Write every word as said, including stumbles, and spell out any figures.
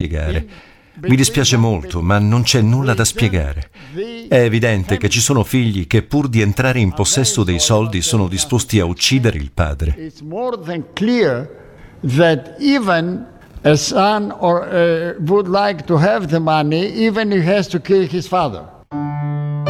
spiegare. Mi dispiace molto, ma non c'è nulla da spiegare. È evidente che ci sono figli che pur di entrare in possesso dei soldi sono disposti a uccidere il padre. It's more than clear that even a son or uh, would like to have the money, even if he has to kill his father.